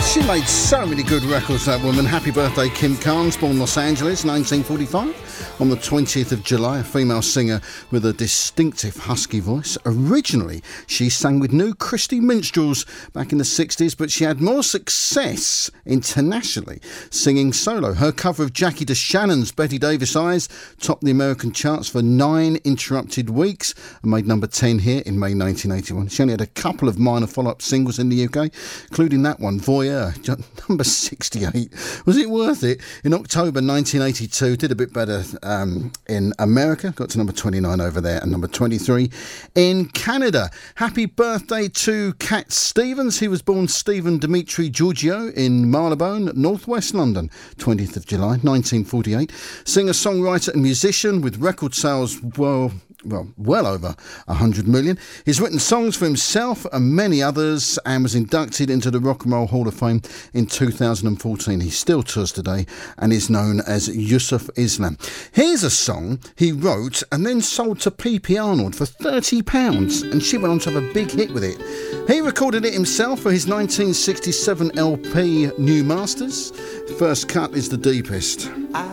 She made so many good records, that woman. Happy birthday, Kim Carnes, born Los Angeles, 1945. On the 20th of July, a female singer with a distinctive husky voice. Originally, she sang with New Christy Minstrels back in the 60s, but she had more success internationally singing solo. Her cover of Jackie DeShannon's Betty Davis Eyes topped the American charts for 9 interrupted weeks and made number 10 here in May 1981. She only had a couple of minor follow-up singles in the UK, including that one, Voyeur, number 68. Was it worth it? In October 1982, did a bit better in America, got to number 29 over there and number 23 in Canada. Happy birthday to Cat Stevens. He was born Stephen Dimitri Giorgio in Marylebone, northwest London, 20th of July 1948. Singer, songwriter and musician with record sales well over 100 million. He's written songs for himself and many others and was inducted into the Rock and Roll Hall of Fame in 2014. He still tours today and is known as Yusuf Islam. Here's a song he wrote and then sold to P.P. Arnold for £30, and she went on to have a big hit with it. He recorded it himself for his 1967 LP New Masters. First cut is The Deepest.